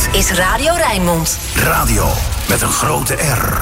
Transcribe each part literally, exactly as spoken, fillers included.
is Radio Rijnmond. Radio met een grote R.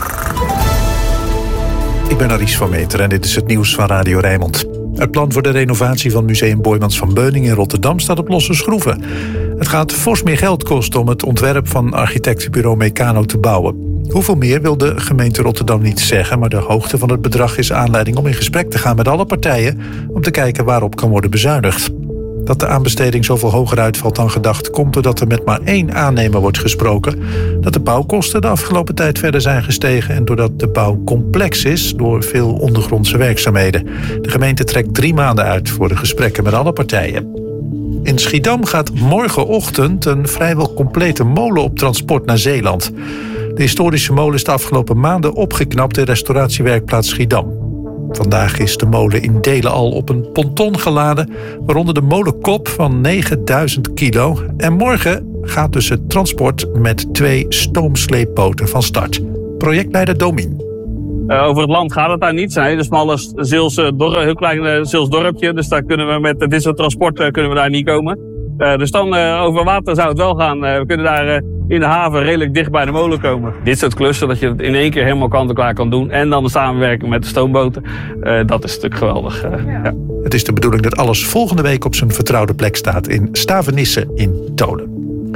Ik ben Aries van Meter en dit is het nieuws van Radio Rijnmond. Het plan voor de renovatie van Museum Boijmans van Beuning in Rotterdam staat op losse schroeven. Het gaat fors meer geld kosten om het ontwerp van architectenbureau Mecanoo te bouwen. Hoeveel meer wil de gemeente Rotterdam niet zeggen, maar de hoogte van het bedrag is aanleiding om in gesprek te gaan met alle partijen om te kijken waarop kan worden bezuinigd. Dat de aanbesteding zoveel hoger uitvalt dan gedacht komt doordat er met maar één aannemer wordt gesproken, dat de bouwkosten de afgelopen tijd verder zijn gestegen en doordat de bouw complex is door veel ondergrondse werkzaamheden. De gemeente trekt drie maanden uit voor de gesprekken met alle partijen. In Schiedam gaat morgenochtend een vrijwel complete molen op transport naar Zeeland. De historische molen is de afgelopen maanden opgeknapt in restauratiewerkplaats Schiedam. Vandaag is de molen in delen al op een ponton geladen, waaronder de molenkop van negenduizend kilo. En morgen gaat dus het transport met twee stoomsleepboten van start. Projectleider Domien. Uh, over het land gaat het daar niet. Het is een smalle Zeelse dorp, heel klein uh, Zeels dorpje. Dus daar kunnen we met dit soort transport uh, kunnen we daar niet komen. Uh, dus dan uh, over water zou het wel gaan. Uh, we kunnen daar uh, in de haven redelijk dicht bij de molen komen. Dit soort klussen, dat je het in één keer helemaal kant en klaar kan doen. En dan de samenwerking met de stoomboten. Uh, dat is natuurlijk geweldig. Uh, ja. Ja. Het is de bedoeling dat alles volgende week op zijn vertrouwde plek staat in Stavenisse in Tolen.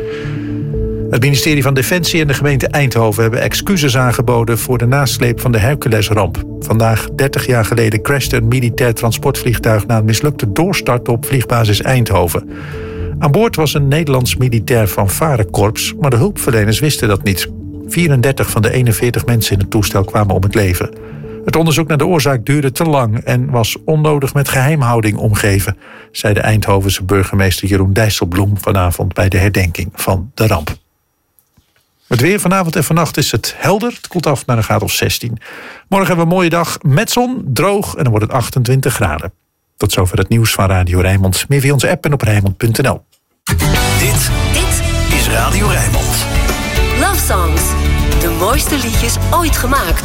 Het ministerie van Defensie en de gemeente Eindhoven hebben excuses aangeboden voor de nasleep van de Hercules-ramp. Vandaag, dertig jaar geleden, crashte een militair transportvliegtuig na een mislukte doorstart op vliegbasis Eindhoven. Aan boord was een Nederlands militair fanfarekorps, maar de hulpverleners wisten dat niet. vierendertig van de eenenveertig mensen in het toestel kwamen om het leven. Het onderzoek naar de oorzaak duurde te lang en was onnodig met geheimhouding omgeven, zei de Eindhovense burgemeester Jeroen Dijsselbloem vanavond bij de herdenking van de ramp. Het weer vanavond en vannacht is het helder. Het koelt af naar een graad of zestien. Morgen hebben we een mooie dag met zon, droog en dan wordt het achtentwintig graden. Tot zover het nieuws van Radio Rijnmond. Meer via onze app en op Rijnmond punt n l. Dit, dit is Radio Rijnmond. Love Songs. De mooiste liedjes ooit gemaakt.